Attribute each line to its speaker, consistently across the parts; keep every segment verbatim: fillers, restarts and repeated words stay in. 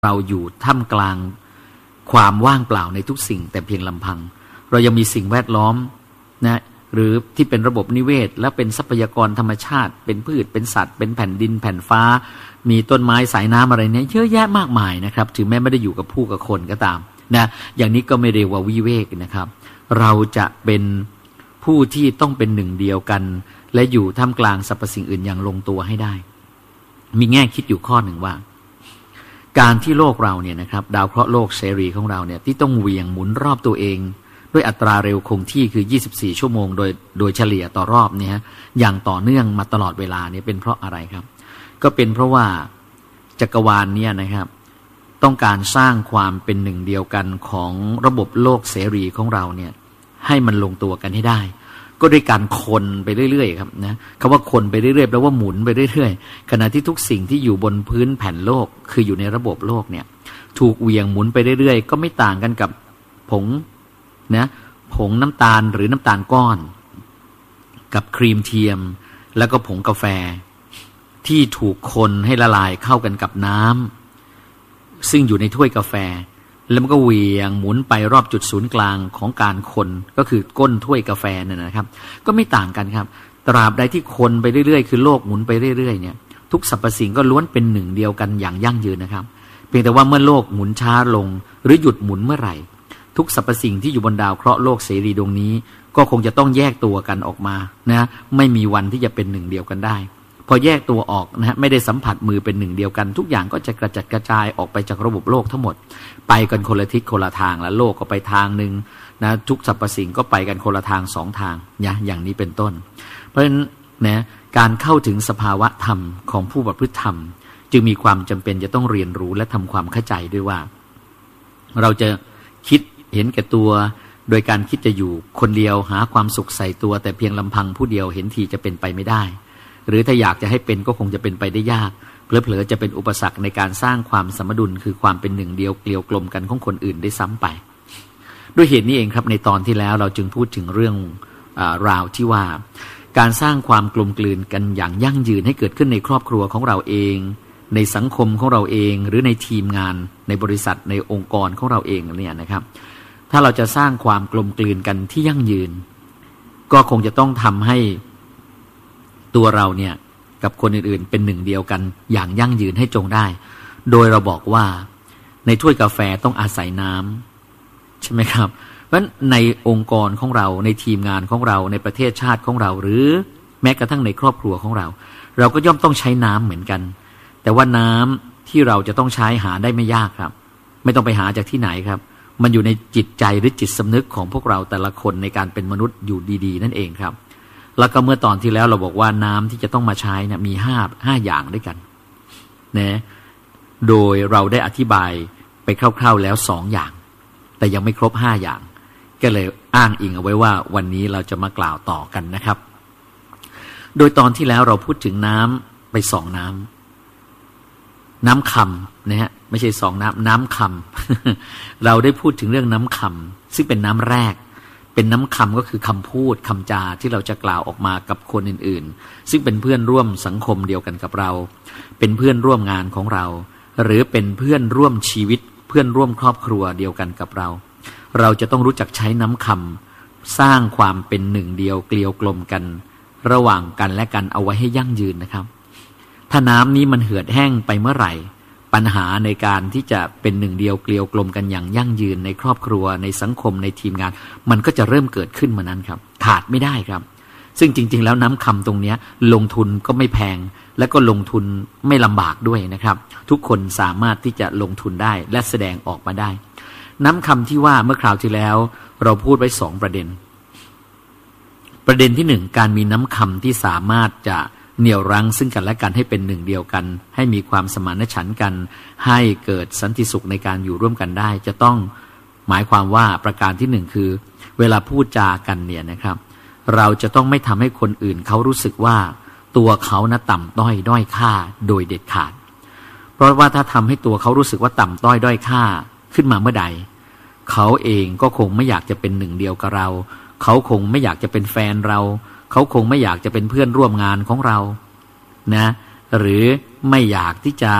Speaker 1: เราอยู่ท่ามกลางความว่างเปล่าในทุกสิ่งแต่เพียงลำพังเรายังมีสิ่งแวดล้อมนะหรือที่เป็นระบบนิเวศและเป็นทรัพยากรธรรมชาติเป็นพืชเป็นสัตว์เป็นแผ่นดินแผ่นฟ้ามีต้นไม้สายน้ำอะไรเนี่ยเยอะแยะมากมายนะครับถึงแม้ไม่ได้อยู่กับผู้กับคนก็ตามนะอย่างนี้ก็ไม่เรียกว่าวิเวกนะครับเราจะเป็นผู้ที่ต้องเป็นหนึ่งเดียวกันและอยู่ท่ามกลางสรรพสิ่งอื่นอย่างลงตัวให้ได้มีแง่คิดอยู่ข้อหนึ่งว่าการที่โลกเราเนี่ยนะครับดาวเคราะห์โลกเสรีของเราเนี่ยที่ต้องเหวี่ยงหมุนรอบตัวเองด้วยอัตราเร็วคงที่คือยี่สิบสี่ชั่วโมงโดยโดยเฉลี่ยต่อรอบเนี่ยอย่างต่อเนื่องมาตลอดเวลาเนี่ยเป็นเพราะอะไรครับก็เป็นเพราะว่าจักรวาลเนี่ยนะครับต้องการสร้างความเป็นหนึ่งเดียวกันของระบบโลกเสรีของเราเนี่ยให้มันลงตัวกันให้ได้ก็ด้วยการคนไปเรื่อยๆครับนะคำว่าคนไปเรื่อยๆแปลว่าหมุนไปเรื่อยๆขณะที่ทุกสิ่งที่อยู่บนพื้นแผ่นโลกคืออยู่ในระบบโลกเนี่ยถูกเหวี่ยงหมุนไปเรื่อยๆก็ไม่ต่างกันกับผงนะผงน้ำตาลหรือน้ำตาลก้อนกับครีมเทียมแล้วก็ผงกาแฟที่ถูกคนให้ละลายเข้ากันกับน้ำซึ่งอยู่ในถ้วยกาแฟแล้วมันก็เหวี่ยงหมุนไปรอบจุดศูนย์กลางของการคนก็คือก้นถ้วยกาแฟนั่นนะครับก็ไม่ต่างกันครับตราบใดที่คนไปเรื่อยๆคือโลกหมุนไปเรื่อยๆเนี่ยทุกสรรพสิ่งก็ล้วนเป็นหนึ่งเดียวกันอย่างยั่งยืนนะครับเพียงแต่ว่าเมื่อโลกหมุนช้าลงหรือหยุดหมุนเมื่อไหร่ทุกสรรพสิ่งที่อยู่บนดาวเคราะห์โลกเสรีดวงนี้ก็คงจะต้องแยกตัวกันออกมานะไม่มีวันที่จะเป็นหนึ่งเดียวกันได้พอแยกตัวออกนะฮะไม่ได้สัมผัสมือเป็นหนึ่งเดียวกันทุกอย่างก็จะกระจัดกระจายออกไปจากระบบโลกทั้งหมดไปกันคนละทิศคนละทางแล้วโลกก็ไปทางนึงนะทุกสรรพสิ่งก็ไปกันคนละทางสองทางนะอย่างนี้เป็นต้นเพราะฉะนั้นนะการเข้าถึงสภาวะธรรมของผู้ประพฤติธรรมจึงมีความจำเป็นจะต้องเรียนรู้และทำความเข้าใจด้วยว่าเราจะคิดเห็นแก่ตัวโดยการคิดจะอยู่คนเดียวหาความสุขใส่ตัวแต่เพียงลำพังผู้เดียวเห็นทีจะเป็นไปไม่ได้หรือถ้าอยากจะให้เป็นก็คงจะเป็นไปได้ยากเผลอๆจะเป็นอุปสรรคในการสร้างความสมดุลคือความเป็นหนึ่งเดียวเกลียวกลมกันของคนอื่นได้ซ้ำไปด้วยเหตุนี้เองครับในตอนที่แล้วเราจึงพูดถึงเรื่องอ่าราวที่ว่าการสร้างความกลมกลืนกันอย่างยั่งยืนให้เกิดขึ้นในครอบครัวของเราเองในสังคมของเราเองหรือในทีมงานในบริษัทในองค์กรของเราเองเนี่ยนะครับถ้าเราจะสร้างความกลมกลืนกันที่ยั่งยืนก็คงจะต้องทำให้ตัวเราเนี่ยกับคนอื่นๆเป็นหนึ่งเดียวกันอย่างยั่งยืนให้จงได้โดยเราบอกว่าในถ้วยกาแฟต้องอาศัยน้ำใช่ไหมครับเพราะฉะนั้นในองค์กรของเราในทีมงานของเราในประเทศชาติของเราหรือแม้กระทั่งในครอบครัวของเราเราก็ย่อมต้องใช้น้ำเหมือนกันแต่ว่าน้ำที่เราจะต้องใช้หาได้ไม่ยากครับไม่ต้องไปหาจากที่ไหนครับมันอยู่ในจิตใจหรือจิตสำนึกของพวกเราแต่ละคนในการเป็นมนุษย์อยู่ดีๆนั่นเองครับแล้วก็เมื่อตอนที่แล้วเราบอกว่าน้ำที่จะต้องมาใช้เนี่ยมีห้าห้าอย่างด้วยกันนะโดยเราได้อธิบายไปคร่าวๆแล้วสองอย่างแต่ยังไม่ครบห้าอย่างก็เลยอ้างอิงเอาไว้ว่าวันนี้เราจะมากล่าวต่อกันนะครับโดยตอนที่แล้วเราพูดถึงน้ำไปสองน้ำน้ำคำนะฮะไม่ใช่สองน้ำน้ำคำ เราได้พูดถึงเรื่องน้ำคำซึ่งเป็นน้ำแรกเป็นน้ำคำก็คือคำพูดคำจาที่เราจะกล่าวออกมากับคนอื่นๆซึ่งเป็นเพื่อนร่วมสังคมเดียวกันกับเราเป็นเพื่อนร่วมงานของเราหรือเป็นเพื่อนร่วมชีวิตเพื่อนร่วมครอบครัวเดียวกันกับเราเราจะต้องรู้จักใช้น้ำคำสร้างความเป็นหนึ่งเดียวเกลียวกลมกันระหว่างกันและกันเอาไว้ให้ยั่งยืนนะครับถ้าน้ำนี้มันเหือดแห้งไปเมื่อไหร่ปัญหาในการที่จะเป็นหนึ่งเดียวเกลียวกลมกันอย่างยั่งยืนในครอบครัวในสังคมในทีมงานมันก็จะเริ่มเกิดขึ้นมานั้นครับขาดไม่ได้ครับซึ่งจริงๆแล้วน้ำคำตรงนี้ลงทุนก็ไม่แพงและก็ลงทุนไม่ลำบากด้วยนะครับทุกคนสามารถที่จะลงทุนได้และแสดงออกมาได้น้ำคำที่ว่าเมื่อคราวที่แล้วเราพูดไว้สองประเด็นประเด็นที่หนึ่งการมีน้ำคำที่สามารถจะเหนี่ยวรั้งซึ่งกันและกันให้เป็นหนึ่งเดียวกันให้มีความสมานฉันท์กันให้เกิดสันติสุขในการอยู่ร่วมกันได้จะต้องหมายความว่าประการที่หนึ่งคือเวลาพูดจากันเนี่ยนะครับเราจะต้องไม่ทำให้คนอื่นเขารู้สึกว่าตัวเขานะต่ำต้อยด้อยค่าโดยเด็ดขาดเพราะว่าถ้าทำให้ตัวเขารู้สึกว่าต่ำต้อยด้อยค่าขึ้นมาเมื่อใดเขาเองก็คงไม่อยากจะเป็นหนึ่งเดียวกับเราเขาคงไม่อยากจะเป็นแฟนเราเขาคงไม่อยากจะเป็นเพื่อนร่วมงานของเรานะหรือไม่อยากที่จะ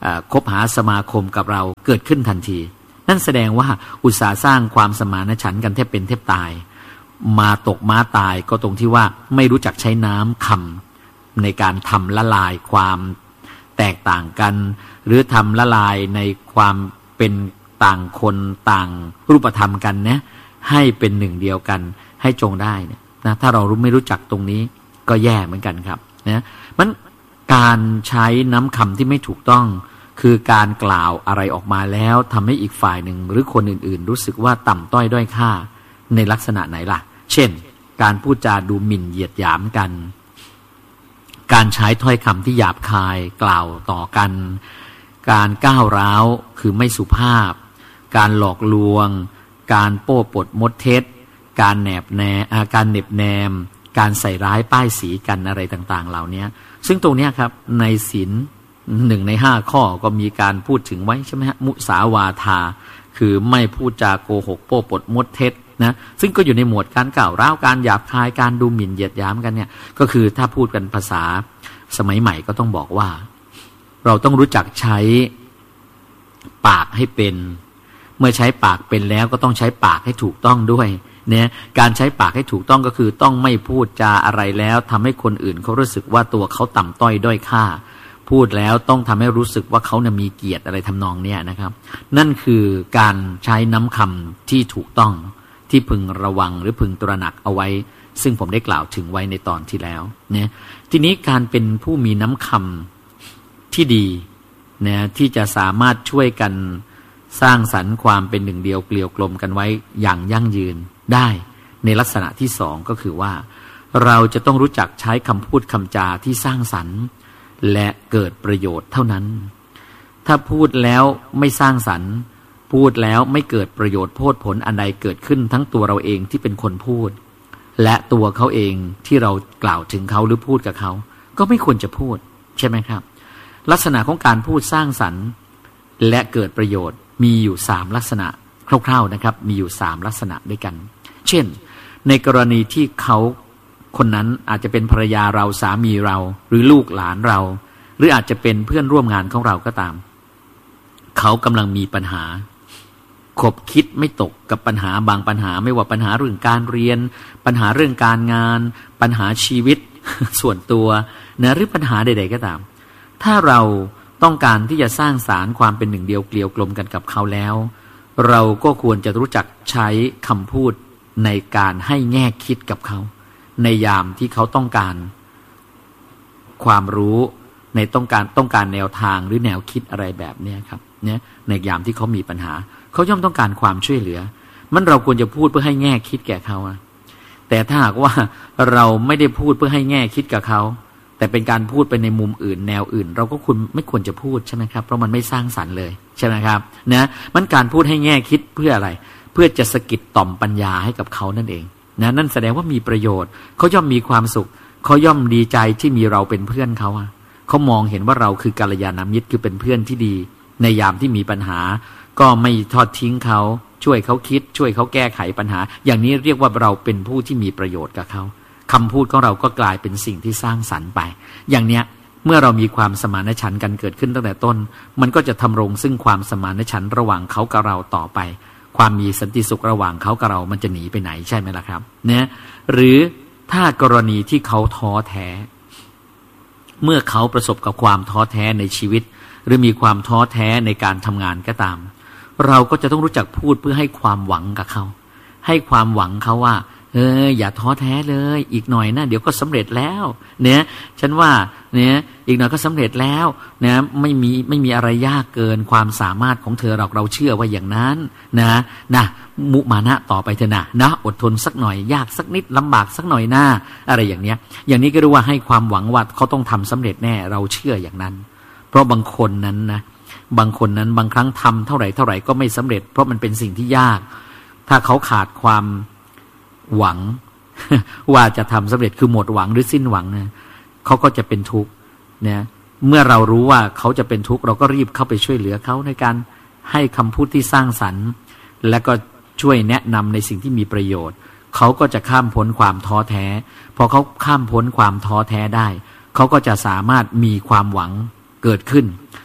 Speaker 1: คบหาสมาคมกับเราเกิดขึ้นทันทีนั่นแสดงว่าอุตสาห์สร้างความสมานฉันท์กันแทบเป็นแทบตายมาตกม้าตายก็ตรงที่ว่าไม่รู้จักใช้น้ำคำในการทำละลายความแตกต่างกันหรือทำละลายในความเป็นต่างคนต่างรูปธรรมกันนะให้เป็นหนึ่งเดียวกันให้จงได้นะถ้าเรารู้ไม่รู้จักตรงนี้ก็แย่เหมือนกันครับนะมันการใช้น้ำคำที่ไม่ถูกต้องคือการกล่าวอะไรออกมาแล้วทำให้อีกฝ่ายหนึ่งหรือคนอื่นๆรู้สึกว่าต่ำต้อยด้อยค่าในลักษณะไหนล่ะเช่นการพูดจาดูหมิ่นเหยียดหยามกันการใช้ถ้อยคำที่หยาบคายกล่าวต่อกันการก้าวร้าวคือไม่สุภาพการหลอกลวงการโป้ปดมดเท็จการแนบแนอาการเน็บแนมการใส่ร้ายป้ายสีกันอะไรต่างๆเหล่านี้ซึ่งตรงนี้ครับในศีลหนึ่งในห้าข้อก็มีการพูดถึงไว้ใช่ไหมฮะมุสาวาทาคือไม่พูดจาโกหกโป้ปดมดเท็จนะซึ่งก็อยู่ในหมวดการกล่าวร้าวการหยาบคายการดูหมิ่นเหยียดหยามกันเนี่ยก็คือถ้าพูดกันภาษาสมัยใหม่ก็ต้องบอกว่าเราต้องรู้จักใช้ปากให้เป็นเมื่อใช้ปากเป็นแล้วก็ต้องใช้ปากให้ถูกต้องด้วยเนี่ยการใช้ปากให้ถูกต้องก็คือต้องไม่พูดจาอะไรแล้วทำให้คนอื่นเขารู้สึกว่าตัวเขาต่ำต้อยด้อยค่าพูดแล้วต้องทำให้รู้สึกว่าเขาเนี่ยมีเกียรติอะไรทำนองเนี้ยนะครับนั่นคือการใช้น้ำคำที่ถูกต้องที่พึงระวังหรือพึงตระหนักเอาไว้ซึ่งผมได้กล่าวถึงไว้ในตอนที่แล้วเนี่ยทีนี้การเป็นผู้มีน้ำคำที่ดีเนี่ยที่จะสามารถช่วยกันสร้างสรรค์ความเป็นหนึ่งเดียวเกลียวกลมกันไว้อย่างยั่งยืนได้ในลักษณะที่สองก็คือว่าเราจะต้องรู้จักใช้คำพูดคำจาที่สร้างสรรค์และเกิดประโยชน์เท่านั้นถ้าพูดแล้วไม่สร้างสรรค์พูดแล้วไม่เกิดประโยชน์โพดผลอันใดเกิดขึ้นทั้งตัวเราเองที่เป็นคนพูดและตัวเขาเองที่เรากล่าวถึงเขาหรือพูดกับเขาก็ไม่ควรจะพูดใช่ไหมครับลักษณะของการพูดสร้างสรรค์และเกิดประโยชน์มีอยู่สามลักษณะคร่าวๆนะครับมีอยู่สามลักษณะด้วยกันเช่นในกรณีที่เขาคนนั้นอาจจะเป็นภรรยาเราสามีเราหรือลูกหลานเราหรืออาจจะเป็นเพื่อนร่วมงานของเราก็ตามเขากำลังมีปัญหาขบคิดไม่ตกกับปัญหาบางปัญหาไม่ว่าปัญหาเรื่องการเรียนปัญหาเรื่องการงานปัญหาชีวิต ส่วนตัวนะหรือปัญหาใดๆก็ตามถ้าเราต้องการที่จะสร้างสารความเป็นหนึ่งเดียวเกลียวกลมกันกับเขาแล้วเราก็ควรจะรู้จักใช้คำพูดในการให้แง่คิดกับเขาในยามที่เขาต้องการความรู้ในต้องการต้องการแนวทางหรือแนวคิดอะไรแบบนี้ครับเนี่ยในยามที่เขามีปัญหาเขาย่อมต้องการความช่วยเหลือมันเราควรจะพูดเพื่อให้แง่คิดแก่เขาแต่ถ้าหากว่าเราไม่ได้พูดเพื่อให้แง่คิดกับเขาแต่เป็นการพูดไปในมุมอื่นแนวอื่นเราก็คุณไม่ควรจะพูดใช่ไหมครับเพราะมันไม่สร้างสรรค์เลยใช่ไหมครับนะมันการพูดให้แง่คิดเพื่ออะไรเพื่อจะสะกิดต่อมปัญญาให้กับเขานั่นเองนะนั่นแสดงว่ามีประโยชน์เขาย่อมมีความสุขเขาย่อมดีใจที่มีเราเป็นเพื่อนเขาเขามองเห็นว่าเราคือกัลยาณมิตรคือเป็นเพื่อนที่ดีในยามที่มีปัญหาก็ไม่ทอดทิ้งเขาช่วยเขาคิดช่วยเขาแก้ไขปัญหาอย่างนี้เรียกว่าเราเป็นผู้ที่มีประโยชน์กับเขาคำพูดของเราก็กลายเป็นสิ่งที่สร้างสรรค์ไปอย่างเนี้ยเมื่อเรามีความสมานฉันท์กันเกิดขึ้นตั้งแต่ต้นมันก็จะทำรงซึ่งความสมานฉันท์ระหว่างเขากับเราต่อไปความมีสันติสุขระหว่างเขากับเรามันจะหนีไปไหนใช่ไหมล่ะครับเนี่ยหรือถ้ากรณีที่เขาท้อแท้เมื่อเขาประสบกับความท้อแท้ในชีวิตหรือมีความท้อแท้ในการทำงานก็ตามเราก็จะต้องรู้จักพูดเพื่อให้ความหวังกับเขาให้ความหวังเขาว่าเอออย่าท้อแท้เลยอีกหน่อยนะเดี๋ยวก็สำเร็จแล้วเนี่ยฉันว่าเนี่ยอีกหน่อยก็สำเร็จแล้วนะไม่มีไม่มีอะไรยากเกินความสามารถของเธอหรอกเราเชื่อว่าอย่างนั้นนะนะมุมานะต่อไปเถอะนะนะอดทนสักหน่อยยากสักนิดลำบากสักหน่อยหน้าอะไรอย่างเนี้ยอย่างนี้ก็รู้ว่าให้ความหวังว่าเขาต้องทำสำเร็จแน่เราเชื่ออย่างนั้นเพราะบางคนนั้นนะบางคนนั้นบางครั้งทำเท่าไหร่เท่าไหร่ก็ไม่สำเร็จเพราะมันเป็นสิ่งที่ยากถ้าเขาขาดความหวัง ว่าจะทำสำเร็จคือหมดหวังหรือสิ้นหวังเนี่ยเขาก็จะเป็นทุกข์เนี่ยเมื่อเรารู้ว่าเขาจะเป็นทุกข์เราก็รีบเข้าไปช่วยเหลือเขาในการให้คำพูดที่สร้างสรรค์และก็ช่วยแนะนำในสิ่งที่มีประโยชน์เขาก็จะข้ามพ้นความท้อแท้พอเขาข้ามพ้นความท้อแท้ได้เขาก็จะสามารถมีความหวังเกิดขึ้น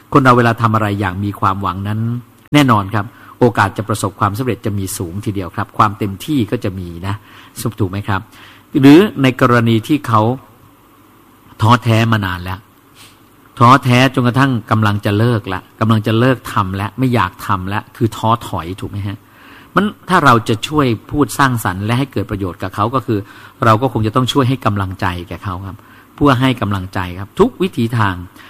Speaker 1: คนเราเวลาทำอะไรอย่างมีความหวังนั้นแน่นอนครับโอกาสจะประสบความสำเร็จจะมีสูงทีเดียวครับความเต็มที่ก็จะมีนะถูกไหมครับหรือในกรณีที่เขาท้อแท้มานานแล้วท้อแท้จนกระทั่งกำลังจะเลิกละกำลังจะเลิกทำแล้วไม่อยากทำแล้วคือท้อถอยถูกไหมฮะมันถ้าเราจะช่วยพูดสร้างสรรค์และให้เกิดประโยชน์กับเขาก็คือเราก็คงจะต้องช่วยให้กำลังใจแก่เขาครับเพื่อให้กำลังใจครับทุกวิถีทาง